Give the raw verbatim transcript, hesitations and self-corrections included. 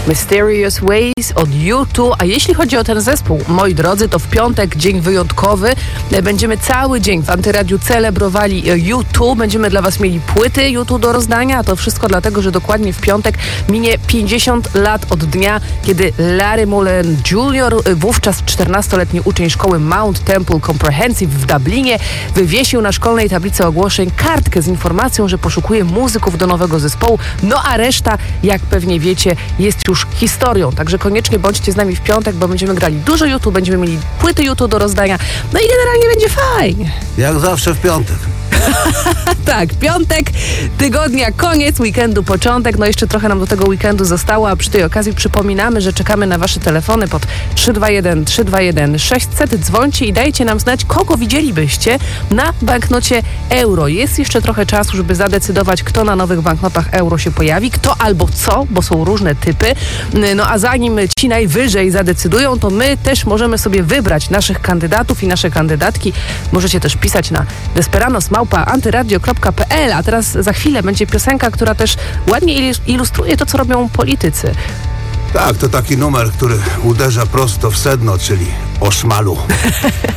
Mysterious Ways od U dwa. A jeśli chodzi o ten zespół, moi drodzy, to w piątek, dzień wyjątkowy. Będziemy cały dzień w Antyradiu celebrowali U dwa. Będziemy dla was mieli płyty U dwa do rozdania, a to wszystko dlatego, że dokładnie w piątek minie pięćdziesiąt lat od dnia, kiedy Larry Mullen junior, wówczas czternastoletni uczeń szkoły Mount Temple Comprehensive w Dublinie, wywiesił na szkolnej tablicy ogłoszeń kartkę z informacją, że poszukuje muzyków do nowego zespołu. No a reszta, jak pewnie wiecie, jest już historią. Także koniecznie bądźcie z nami w piątek, bo będziemy grali dużo U dwa, będziemy mieli płyty U dwa do rozdania. No i generalnie będzie fajnie. Jak zawsze w piątek. Tak, piątek, tygodnia, koniec, weekendu, początek. No jeszcze trochę nam do tego weekendu zostało, a przy tej okazji przypominamy, że czekamy na wasze telefony pod trzy dwa jeden trzy dwa jeden sześćset. Dzwońcie i dajcie nam znać, kogo widzielibyście na banknocie euro. Jest jeszcze trochę czasu, żeby zadecydować, kto na nowych banknotach euro się pojawi, kto albo co, bo są różne typy. No a zanim ci najwyżej zadecydują, to my też możemy sobie wybrać naszych kandydatów i nasze kandydatki. Możecie też pisać na desperanos małpa antyradio kropka pe el, a teraz za chwilę będzie piosenka, która też ładnie ilustruje to, co robią politycy. Tak, to taki numer, który uderza prosto w sedno, czyli o szmalu.